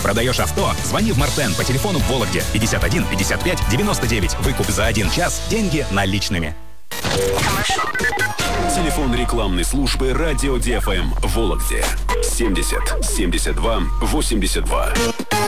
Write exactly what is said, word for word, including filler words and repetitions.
Продаешь авто? Звони в Мартен по телефону в Вологде пятьдесят один пятьдесят пять девяносто девять. Выкуп за один час, деньги наличными. Телефон рекламной службы «Радио ди эф эм» в Вологде семьдесят семьдесят два восемьдесят два.